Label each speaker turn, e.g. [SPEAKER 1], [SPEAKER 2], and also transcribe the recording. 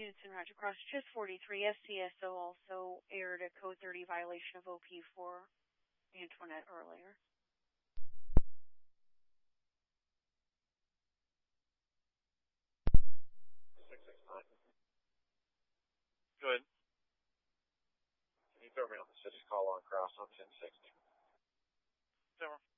[SPEAKER 1] Units in Roger Cross, just 43. SCSO also aired a Code 30 violation of OP for Antoinette earlier.
[SPEAKER 2] 669. Good. Can you throw me on the city call on Cross on 1060?
[SPEAKER 3] Over.